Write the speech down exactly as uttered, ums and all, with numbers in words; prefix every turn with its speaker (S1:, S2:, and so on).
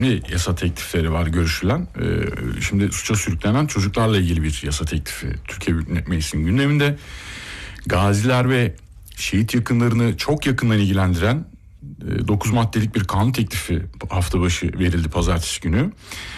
S1: yasa teklifleri var görüşülen. Şimdi suça sürüklenen çocuklarla ilgili bir yasa teklifi Türkiye Büyük Millet Meclisi'nin gündeminde. Gaziler ve şehit yakınlarını çok yakından ilgilendiren dokuz maddelik bir kanun teklifi hafta başı verildi, pazartesi günü.